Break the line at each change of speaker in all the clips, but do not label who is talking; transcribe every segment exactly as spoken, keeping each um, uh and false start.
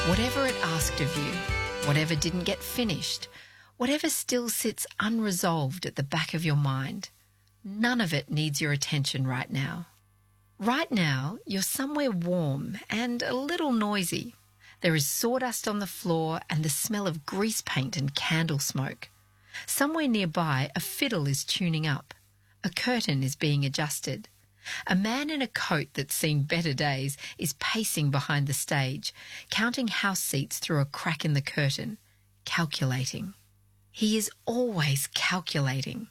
Whatever it asked of you, whatever didn't get finished, whatever still sits unresolved at the back of your mind, none of it needs your attention right now. Right now, you're somewhere warm and a little noisy. There is sawdust on the floor and the smell of grease paint and candle smoke. Somewhere nearby, a fiddle is tuning up. A curtain is being adjusted. A man in a coat that's seen better days is pacing behind the stage, counting house seats through a crack in the curtain, calculating. He is always calculating.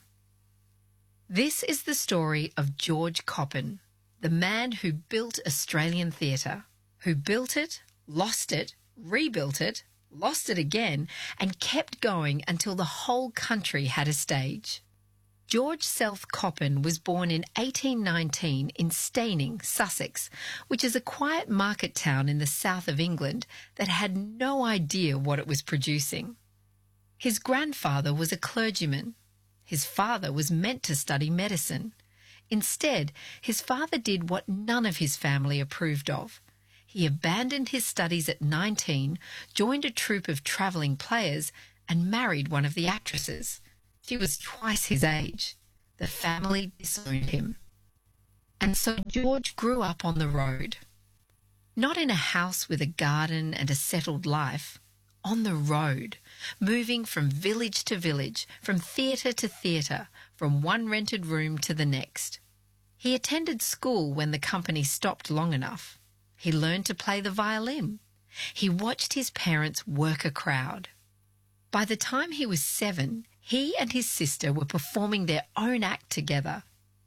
This is the story of George Coppin, the man who built Australian theatre, who built it, lost it, rebuilt it, lost it again, and kept going until the whole country had a stage. George South Coppin was born in eighteen nineteen in Steyning, Sussex, which is a quiet market town in the south of England that had no idea what it was producing. His grandfather was a clergyman. His father was meant to study medicine. Instead, his father did what none of his family approved of. He abandoned his studies at nineteen, joined a troupe of travelling players, and married one of the actresses. She was twice his age. The family disowned him. And so George grew up on the road. Not in a house with a garden and a settled life. On the road, moving from village to village, from theatre to theatre, from one rented room to the next. He attended school when the company stopped long enough. He learned to play the violin. He watched his parents work a crowd. By the time he was seven, he and his sister were performing their own act together.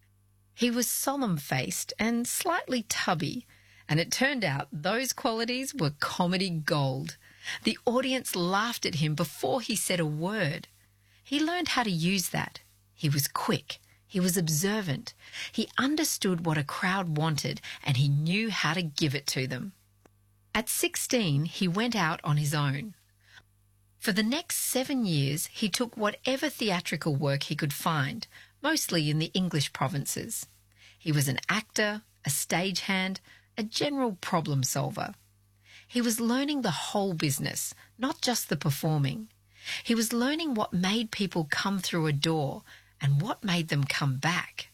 He was solemn-faced and slightly tubby, and it turned out those qualities were comedy gold. The audience laughed at him before he said a word. He learned how to use that. He was quick. He was observant. He understood what a crowd wanted, and he knew how to give it to them. At sixteen, he went out on his own. For the next seven years, he took whatever theatrical work he could find, mostly in the English provinces. He was an actor, a stagehand, a general problem solver. He was learning the whole business, not just the performing. He was learning what made people come through a door and what made them come back.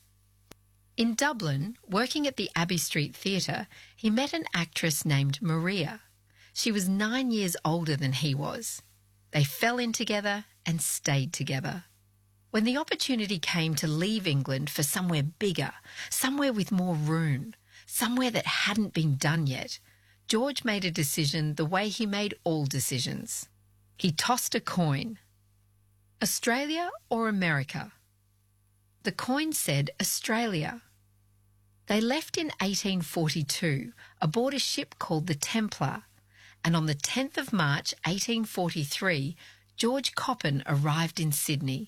In Dublin, working at the Abbey Street Theatre, he met an actress named Maria. She was nine years older than he was. They fell in together and stayed together. When the opportunity came to leave England for somewhere bigger, somewhere with more room, somewhere that hadn't been done yet, George made a decision the way he made all decisions. He tossed a coin. Australia or America? The coin said Australia. They left in eighteen forty-two aboard a ship called the Templar, and on the tenth of March eighteen forty-three, George Coppin arrived in Sydney.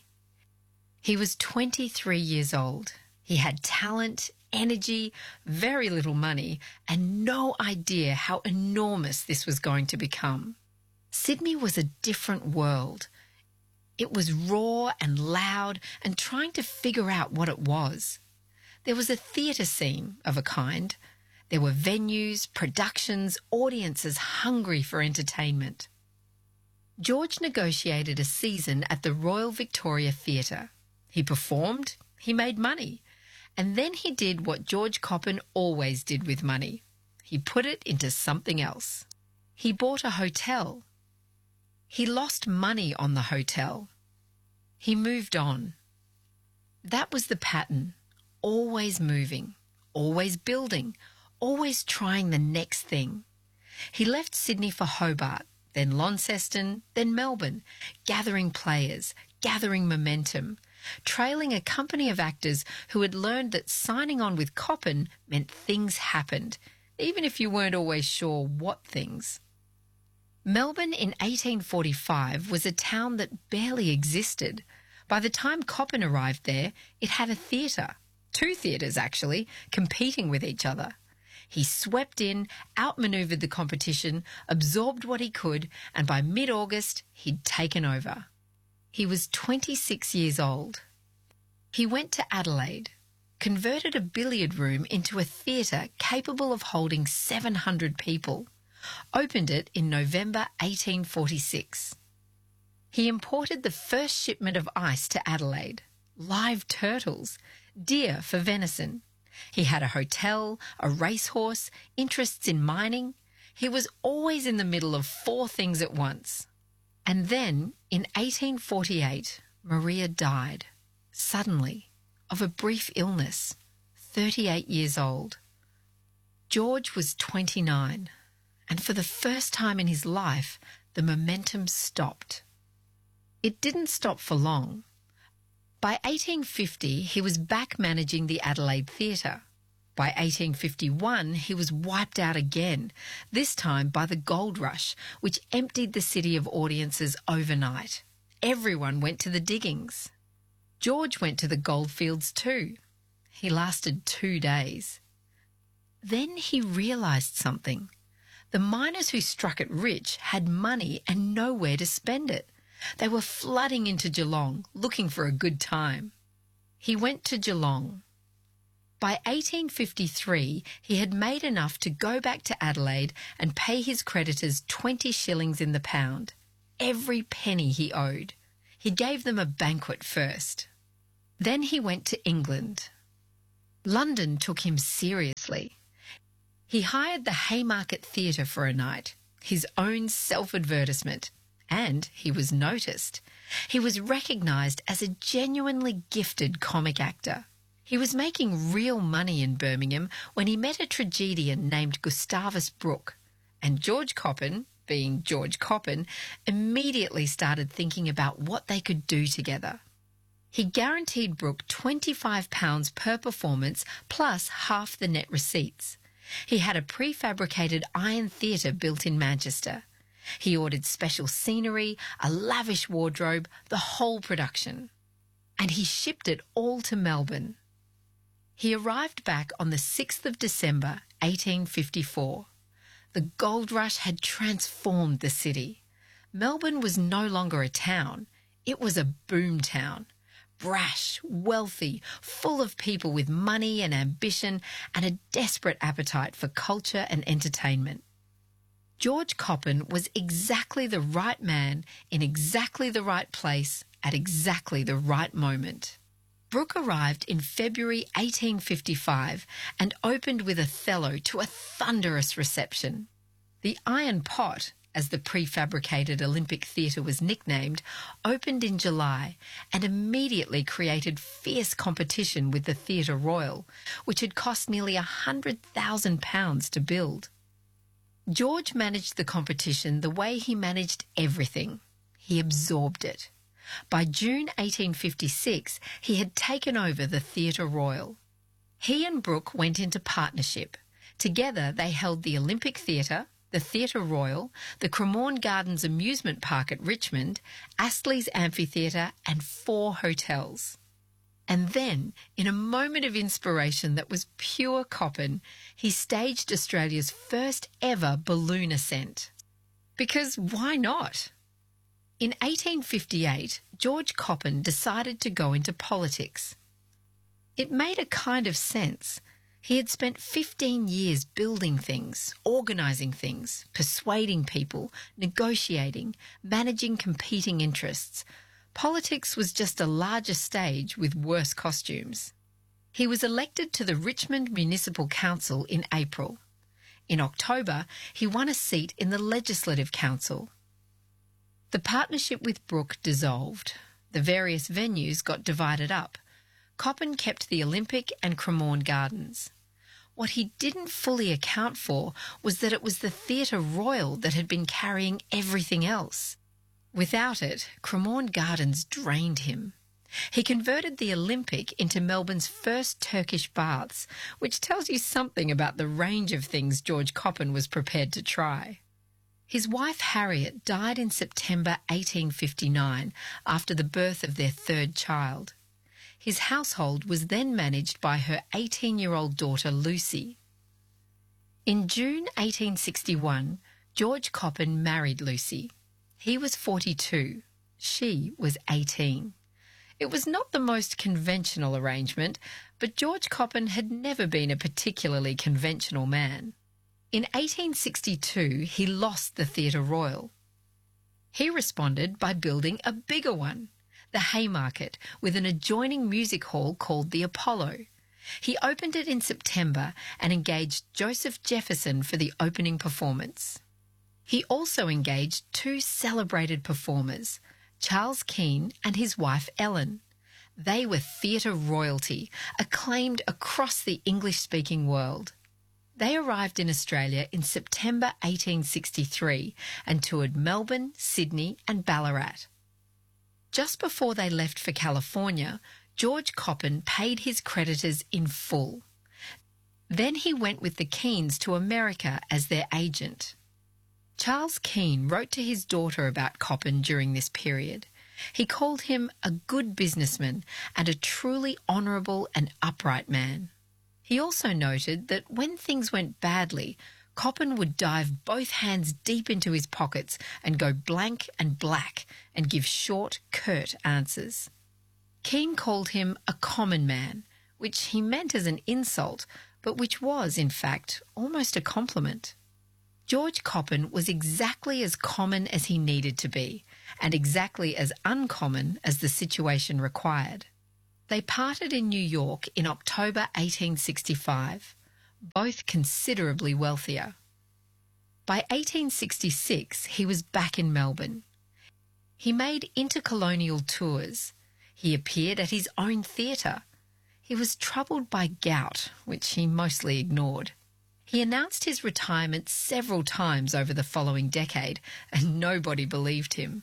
He was twenty-three years old. He had talent, energy, very little money, and no idea how enormous this was going to become. Sydney was a different world. It was raw and loud and trying to figure out what it was. There was a theatre scene of a kind. There were venues, productions, audiences hungry for entertainment. George negotiated a season at the Royal Victoria Theatre. He performed, he made money, and then he did what George Coppin always did with money. He put it into something else. He bought a hotel. He lost money on the hotel. He moved on. That was the pattern, always moving, always building, always trying the next thing. He left Sydney for Hobart, then Launceston, then Melbourne, gathering players, gathering momentum, trailing a company of actors who had learned that signing on with Coppin meant things happened, even if you weren't always sure what things. Melbourne in eighteen forty-five was a town that barely existed. By the time Coppin arrived there, it had a theatre, two theatres actually, competing with each other. He swept in, outmanoeuvred the competition, absorbed what he could, and by mid-August, he'd taken over. He was twenty-six years old. He went to Adelaide, converted a billiard room into a theatre capable of holding seven hundred people, opened it in November eighteen forty-six. He imported the first shipment of ice to Adelaide, live turtles, deer for venison. He had a hotel, a racehorse, interests in mining. He was always in the middle of four things at once. And then, in eighteen forty-eight, Maria died, suddenly, of a brief illness, thirty-eight years old. George was twenty-nine, and for the first time in his life, the momentum stopped. It didn't stop for long. By eighteen fifty, he was back managing the Adelaide Theatre. By eighteen fifty-one, he was wiped out again, this time by the gold rush, which emptied the city of audiences overnight. Everyone went to the diggings. George went to the goldfields too. He lasted two days. Then he realised something. The miners who struck it rich had money and nowhere to spend it. They were flooding into Geelong, looking for a good time. He went to Geelong. By eighteen fifty-three, he had made enough to go back to Adelaide and pay his creditors twenty shillings in the pound, every penny he owed. He gave them a banquet first. Then he went to England. London took him seriously. He hired the Haymarket Theatre for a night, his own self-advertisement. And he was noticed. He was recognised as a genuinely gifted comic actor. He was making real money in Birmingham when he met a tragedian named Gustavus Brooke, and George Coppin, being George Coppin, immediately started thinking about what they could do together. He guaranteed Brooke twenty-five pounds per performance plus half the net receipts. He had a prefabricated iron theatre built in Manchester. He ordered special scenery, a lavish wardrobe, the whole production. And he shipped it all to Melbourne. He arrived back on the sixth of December, eighteen fifty-four. The gold rush had transformed the city. Melbourne was no longer a town. It was a boom town. Brash, wealthy, full of people with money and ambition and a desperate appetite for culture and entertainment. George Coppin was exactly the right man in exactly the right place at exactly the right moment. Brooke arrived in February eighteen fifty-five and opened with Othello to a thunderous reception. The Iron Pot, as the prefabricated Olympic Theatre was nicknamed, opened in July and immediately created fierce competition with the Theatre Royal, which had cost nearly one hundred thousand pounds to build. George managed the competition the way he managed everything. He absorbed it. By June eighteen fifty-six, he had taken over the Theatre Royal. He and Brooke went into partnership. Together they held the Olympic Theatre, the Theatre Royal, the Cremorne Gardens Amusement Park at Richmond, Astley's Amphitheatre and four hotels. And then, in a moment of inspiration that was pure Coppin, he staged Australia's first ever balloon ascent. Because why not? In eighteen fifty-eight, George Coppin decided to go into politics. It made a kind of sense. He had spent fifteen years building things, organising things, persuading people, negotiating, managing competing interests. Politics was just a larger stage with worse costumes. He was elected to the Richmond Municipal Council in April. In October, he won a seat in the Legislative Council. The partnership with Brooke dissolved. The various venues got divided up. Coppin kept the Olympic and Cremorne Gardens. What he didn't fully account for was that it was the Theatre Royal that had been carrying everything else. Without it, Cremorne Gardens drained him. He converted the Olympic into Melbourne's first Turkish baths, which tells you something about the range of things George Coppin was prepared to try. His wife Harriet died in September eighteen fifty-nine after the birth of their third child. His household was then managed by her eighteen-year-old daughter Lucy. In June eighteen sixty-one, George Coppin married Lucy. He was forty-two. She was eighteen. It was not the most conventional arrangement, but George Coppin had never been a particularly conventional man. In eighteen sixty-two, he lost the Theatre Royal. He responded by building a bigger one, the Haymarket, with an adjoining music hall called the Apollo. He opened it in September and engaged Joseph Jefferson for the opening performance. He also engaged two celebrated performers, Charles Keane and his wife Ellen. They were theatre royalty, acclaimed across the English-speaking world. They arrived in Australia in September eighteen sixty-three and toured Melbourne, Sydney and Ballarat. Just before they left for California, George Coppin paid his creditors in full. Then he went with the Keanes to America as their agent. Charles Keane wrote to his daughter about Coppin during this period. He called him a good businessman and a truly honourable and upright man. He also noted that when things went badly, Coppin would dive both hands deep into his pockets and go blank and black and give short, curt answers. Keane called him a common man, which he meant as an insult, but which was, in fact, almost a compliment. George Coppin was exactly as common as he needed to be, and exactly as uncommon as the situation required. They parted in New York in October eighteen sixty-five, both considerably wealthier. By eighteen sixty-six, he was back in Melbourne. He made intercolonial tours. He appeared at his own theatre. He was troubled by gout, which he mostly ignored. He announced his retirement several times over the following decade, and nobody believed him.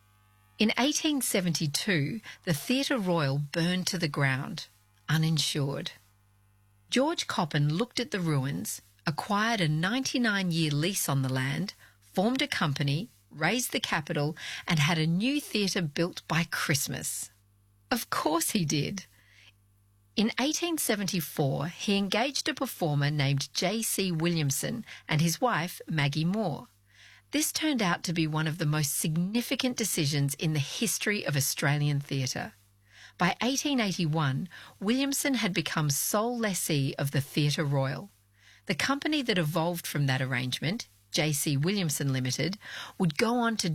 In eighteen seventy-two, the Theatre Royal burned to the ground, uninsured. George Coppin looked at the ruins, acquired a ninety-nine-year lease on the land, formed a company, raised the capital, and had a new theatre built by Christmas. Of course he did. In eighteen seventy-four, he engaged a performer named J C Williamson and his wife, Maggie Moore. This turned out to be one of the most significant decisions in the history of Australian theatre. By eighteen eighty-one, Williamson had become sole lessee of the Theatre Royal. The company that evolved from that arrangement, J C Williamson Limited, would go on to